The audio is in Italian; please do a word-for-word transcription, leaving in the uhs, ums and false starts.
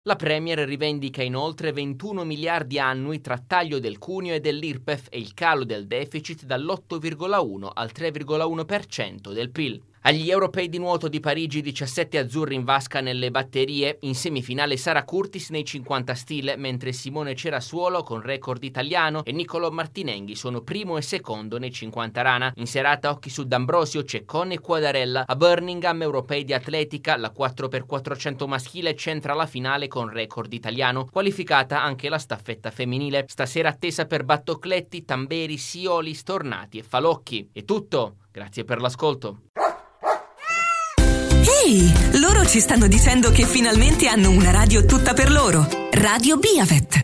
La Premier rivendica inoltre ventuno miliardi annui tra taglio del cuneo e dell'I R P E F e il calo del deficit dall'otto virgola uno al tre virgola uno per cento del P I L. Agli europei di nuoto di Parigi diciassette azzurri in vasca nelle batterie, in semifinale Sara Curtis nei cinquanta stile, mentre Simone Cerasuolo con record italiano e Niccolò Martinenghi sono primo e secondo nei cinquanta rana. In serata occhi su D'Ambrosio, Ceccone e Quadarella. A Birmingham europei di atletica, la quattro per quattrocento maschile centra la finale con record italiano, qualificata anche la staffetta femminile. Stasera attesa per Battocletti, Tamberi, Sioli, Stornati e Falocchi. È tutto, grazie per l'ascolto. Ehi, loro ci stanno dicendo che finalmente hanno una radio tutta per loro. Radio Biavet.